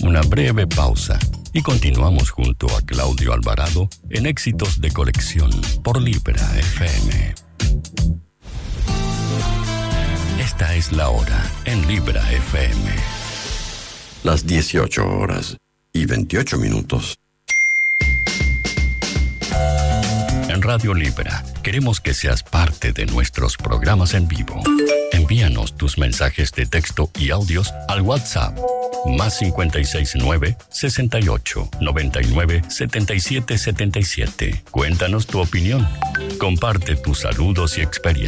una breve pausa y continuamos junto a Claudio Alvarado en Éxitos de Colección por Libra FM. Esta es la hora en Libra FM. Las 18:28. En Radio Libra queremos que seas parte de nuestros programas en vivo. Envíanos tus mensajes de texto y audios al WhatsApp +569 68 99 77 77. Cuéntanos tu opinión. Comparte tus saludos y experiencias.